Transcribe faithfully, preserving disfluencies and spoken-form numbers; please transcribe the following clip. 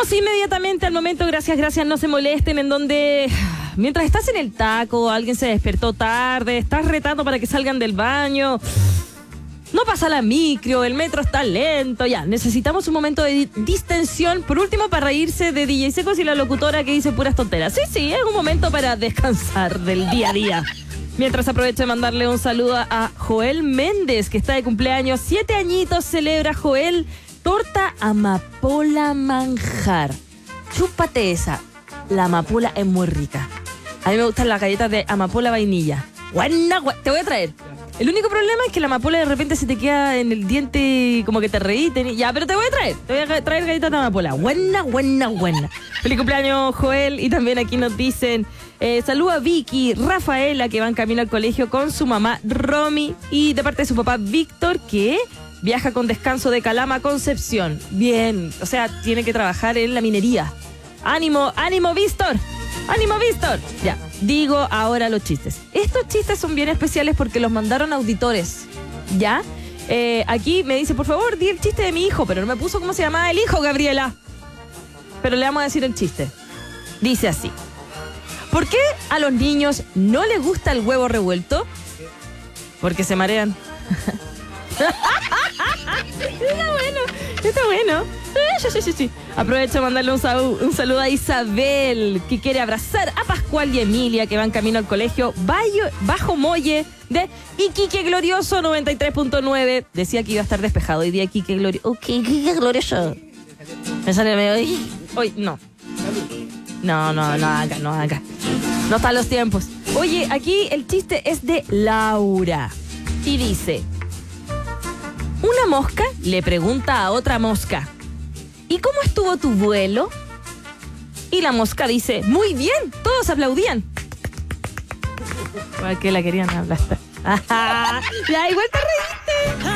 Vamos inmediatamente al momento, gracias, gracias, no se molesten, en donde mientras estás en el taco, alguien se despertó tarde, estás retando para que salgan del baño, no pasa la micro, el metro está lento, ya, necesitamos un momento de distensión, por último para reírse de D J Secos y la locutora que dice puras tonteras. Sí, sí, es un momento para descansar del día a día. Mientras aprovecho de mandarle un saludo a Joel Méndez, que está de cumpleaños, siete añitos celebra Joel. Torta amapola manjar. Chúpate esa. La amapola es muy rica. A mí me gustan las galletas de amapola vainilla. Buena, gua- te voy a traer. El único problema es que la amapola de repente se te queda en el diente, como que te reí. Te... Ya, pero te voy a traer. Te voy a traer galletas de amapola. Buena, buena, buena. Feliz cumpleaños, Joel. Y también aquí nos dicen, eh, saluda a Vicky, Rafaela, que van camino al colegio con su mamá, Romy. Y de parte de su papá, Víctor, que viaja con descanso de Calama a Concepción. Bien, o sea, tiene que trabajar en la minería. ¡Ánimo, ánimo, Víctor! ¡Ánimo, Víctor! Ya, digo ahora los chistes. Estos chistes son bien especiales porque los mandaron auditores, ¿ya? Eh, aquí me dice, por favor, di el chiste de mi hijo, pero no me puso cómo se llamaba el hijo, Gabriela. Pero le vamos a decir el chiste. Dice así. ¿Por qué a los niños no les gusta el huevo revuelto? Porque se marean. Está bueno, está bueno. Sí, sí, sí, sí. Aprovecho de mandarle un, salu- un saludo a Isabel, que quiere abrazar a Pascual y Emilia, que van camino al colegio Bayo, Bajo Molle de Iquique Glorioso noventa y tres punto nueve. Decía que iba a estar despejado hoy día Iquique Glorioso. Ok, Iquique Glorioso. Me sale medio... Hoy, no. No, no, no acá, no acá. No están los tiempos. Oye, aquí el chiste es de Laura. Y dice... Una mosca le pregunta a otra mosca, ¿y cómo estuvo tu vuelo? Y la mosca dice, muy bien, todos aplaudían. ¿Para qué la querían hablar? Ya, igual te reíste.